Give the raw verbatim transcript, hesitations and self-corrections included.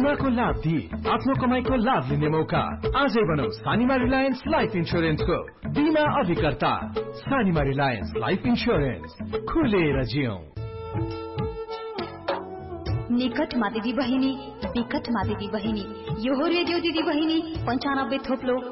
बिमाको लाभ दिई आफ्नो कमाईको लाभ लिने मौका। आजै बनाऊ सानीमा रिलायन्स लाइफ इन्स्योरेन्सको बिमा अभिकर्ता। सानीमा रिलायन्स लाइफ इन्स्योरेन्स, खुलेर जियौं। निकटमा दिदी बहिनी, विकटमा दिदी बहिनी, यो हो रेडियो दिदी बहिनी पन्चानब्बे थोप्लो